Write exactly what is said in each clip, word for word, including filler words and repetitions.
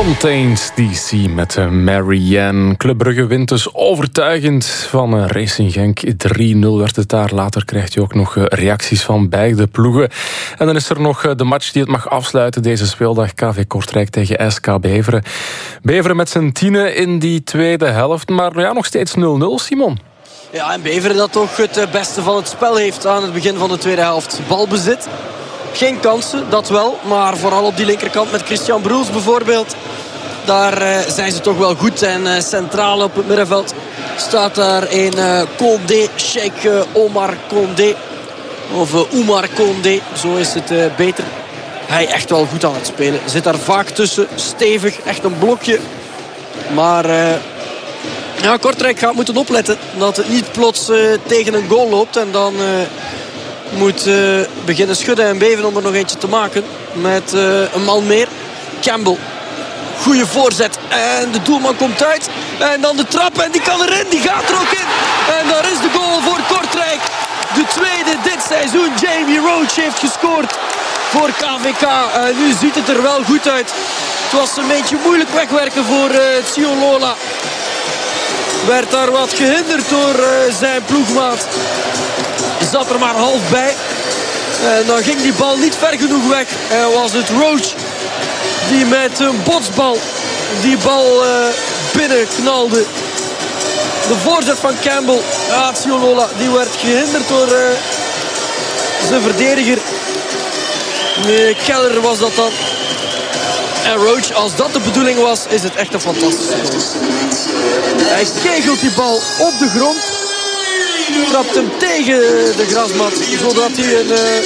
Fontaine's D C met Marianne. Club Brugge wint dus overtuigend van Racing Genk. drie nul werd het daar. Later krijgt je ook nog reacties van beide ploegen. En dan is er nog de match die het mag afsluiten deze speeldag. K V Kortrijk tegen S K Beveren. Beveren met zijn tienen in die tweede helft. Maar ja, nog steeds nul nul, Simon. Ja, en Beveren dat toch het beste van het spel heeft aan het begin van de tweede helft. Balbezit. Geen kansen, dat wel. Maar vooral op die linkerkant met Christian Bruls bijvoorbeeld. Daar uh, zijn ze toch wel goed. En uh, centraal op het middenveld staat daar een uh, Condé, Sheikh uh, Omar Condé. Of uh, Oumar Condé, zo is het uh, beter. Hij echt wel goed aan het spelen. Zit daar vaak tussen, stevig, echt een blokje. Maar uh, ja, Kortrijk gaat moeten opletten dat het niet plots uh, tegen een goal loopt. En dan... Uh, moet uh, beginnen schudden en beven om er nog eentje te maken. Met uh, een man meer. Campbell. Goeie voorzet. En de doelman komt uit. En dan de trap. En die kan erin. Die gaat er ook in. En daar is de goal voor Kortrijk. De tweede dit seizoen. Jamie Roach heeft gescoord voor K V K. En nu ziet het er wel goed uit. Het was een beetje moeilijk wegwerken voor uh, Tsiolola. Werd daar wat gehinderd door uh, zijn ploegmaat. Zat er maar half bij. En dan ging die bal niet ver genoeg weg. En was het Roach die met een botsbal die bal uh, binnen knalde. De voorzet van Campbell. Ja, Tsiolola, die werd gehinderd door uh, zijn verdediger. Nee, Keller was dat dan. En Roach, als dat de bedoeling was, is het echt een fantastische goal. Hij kegelt die bal op de grond. Trapt hem tegen de grasmat, zodat hij een, uh,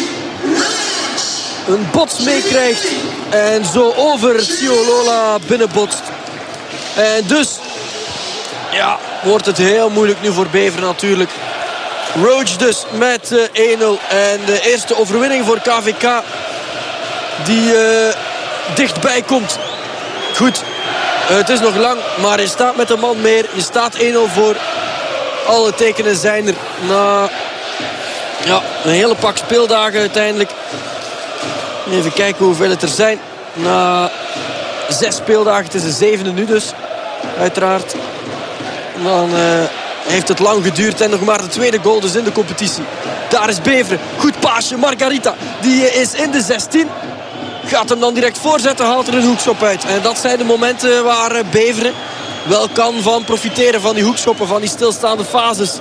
een bots meekrijgt. En zo over Tsiolola binnenbotst. En dus ja, wordt het heel moeilijk nu voor Beveren natuurlijk. Roach dus met uh, één nul. En de eerste overwinning voor K V K die uh, dichtbij komt. Goed, uh, het is nog lang, maar je staat met een man meer. Je staat één nul voor. Alle tekenen zijn er na ja, een hele pak speeldagen uiteindelijk. Even kijken hoeveel het er zijn. Na zes speeldagen, het is de zevende nu dus. Uiteraard. Dan uh, heeft het lang geduurd en nog maar de tweede goal dus in de competitie. Daar is Beveren. Goed paasje, Margarita. Die is in de zestien. Gaat hem dan direct voorzetten, haalt er een hoekschop uit. En dat zijn de momenten waar Beveren wel kan van profiteren van die hoekschoppen, van die stilstaande fases.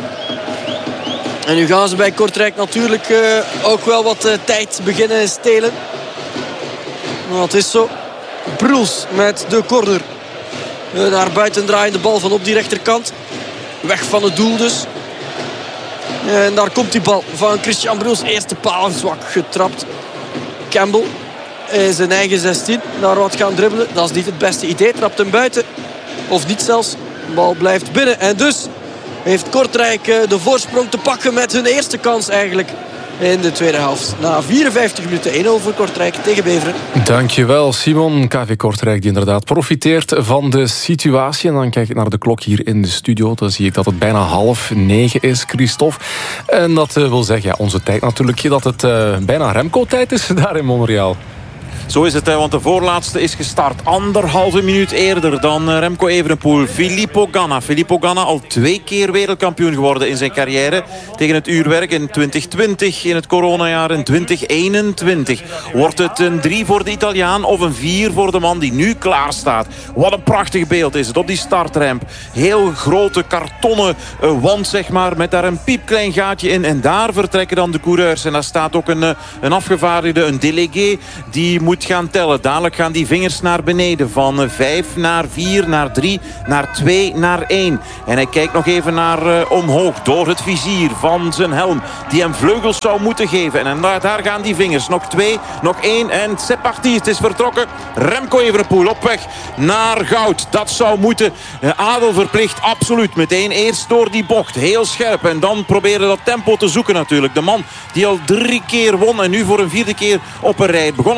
En nu gaan ze bij Kortrijk natuurlijk uh, ook wel wat uh, tijd beginnen stelen. Nou, het is zo. Bruls met de corner. Uh, naar buiten draaiende bal van op die rechterkant. Weg van het doel dus. En daar komt die bal van Christian Bruls. Eerste paal zwak getrapt. Campbell in zijn eigen zestien. Daar wat gaan dribbelen. Dat is niet het beste idee. Trapt hem buiten. Of niet zelfs. De bal blijft binnen. En dus heeft Kortrijk de voorsprong te pakken met hun eerste kans eigenlijk in de tweede helft. Na vierenvijftig minuten één nul voor Kortrijk tegen Beveren. Dankjewel Simon. K V Kortrijk die inderdaad profiteert van de situatie. En dan kijk ik naar de klok hier in de studio. Dan zie ik dat het bijna half negen is, Christophe. En dat wil zeggen, ja, onze tijd natuurlijk, dat het uh, bijna Remco-tijd is daar in Montreal. Zo is het, want de voorlaatste is gestart. Anderhalve minuut eerder dan Remco Evenepoel. Filippo Ganna. Filippo Ganna al twee keer wereldkampioen geworden in zijn carrière. Tegen het uurwerk in twintig twintig, in het coronajaar in twintig eenentwintig. Wordt het een drie voor de Italiaan of een vier voor de man die nu klaar staat? Wat een prachtig beeld is het op die startramp. Heel grote kartonnen uh, wand, zeg maar, met daar een piepklein gaatje in. En daar vertrekken dan de coureurs. En daar staat ook een, een afgevaardigde, een délégué, die moet gaan tellen. Dadelijk gaan die vingers naar beneden. Van vijf naar vier, naar drie, naar twee, naar één. En hij kijkt nog even naar uh, omhoog. Door het vizier van zijn helm. Die hem vleugels zou moeten geven. En daar, daar gaan die vingers. Nog twee, nog één. En c'est parti. Het is vertrokken. Remco Evenepoel op weg naar goud. Dat zou moeten. Uh, Adel verplicht. Absoluut. Meteen eerst door die bocht. Heel scherp. En dan proberen dat tempo te zoeken natuurlijk. De man die al drie keer won. En nu voor een vierde keer op een rij. Het begon allemaal in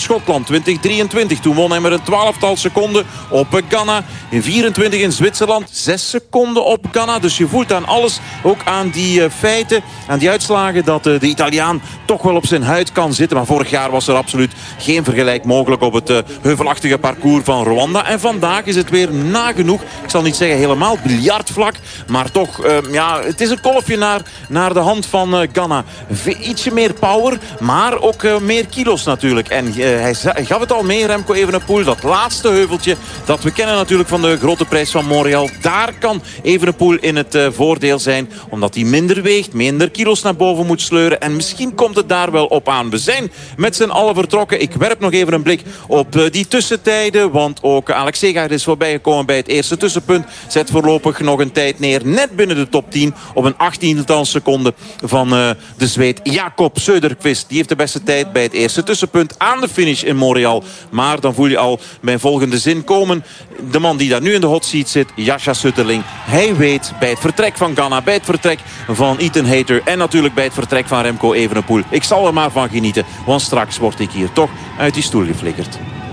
Schotland twintig drieëntwintig. Toen won hij met een twaalftal seconden op Ghana. In vierentwintig in Zwitserland zes seconden op Ghana. Dus je voelt aan alles, ook aan die uh, feiten, aan die uitslagen, dat uh, de Italiaan toch wel op zijn huid kan zitten. Maar vorig jaar was er absoluut geen vergelijk mogelijk op het uh, heuvelachtige parcours van Rwanda. En vandaag is het weer nagenoeg, ik zal niet zeggen helemaal biljartvlak, maar toch, uh, ja, het is een kolfje naar, naar de hand van uh, Ghana. V- ietsje meer power, maar ook uh, meer kilo's natuurlijk. En uh, hij, hij gaf het al mee, Remco Evenepoel, dat laatste heuveltje dat we kennen natuurlijk van de grote prijs van Montreal. Daar kan Evenepoel in het uh, voordeel zijn, omdat hij minder weegt, minder kilo's naar boven moet sleuren. En misschien komt het daar wel op aan. We zijn met z'n allen vertrokken. Ik werp nog even een blik op uh, die tussentijden, want ook Alex Segaard is voorbij gekomen bij het eerste tussenpunt. Zet voorlopig nog een tijd neer, net binnen de top tien, op een achttiental seconden van uh, de Zweed Jakob Söderqvist. Die heeft de beste tijd bij het eerste tussenpunt aan de finish in Montreal. Maar dan voel je al mijn volgende zin komen. De man die daar nu in de hot seat zit, Jascha Sütterling. Hij weet bij het vertrek van Ghana, bij het vertrek van Ethan Hayter en natuurlijk bij het vertrek van Remco Evenepoel. Ik zal er maar van genieten, want straks word ik hier toch uit die stoel geflikkerd.